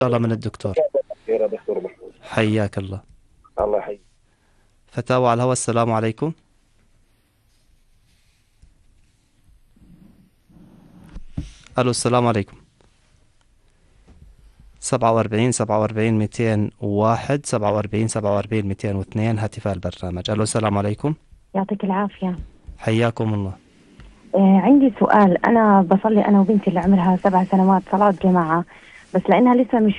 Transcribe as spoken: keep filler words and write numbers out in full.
الله من الدكتور. خير يا دكتور محمود. حياك الله. الله يحييك. فتاوى على الهواء. السلام عليكم. ألو السلام عليكم. سبعة وأربعين سبعة وأربعين ميتين وواحد سبعة وأربعين سبعة وأربعين ميتين واثنين هاتف البرنامج. ألو السلام عليكم. يعطيك العافية. حياكم الله. آه عندي سؤال. أنا بصلي أنا وبنتي اللي عمرها سبع سنوات صلاة جماعة، بس لأنها لسه مش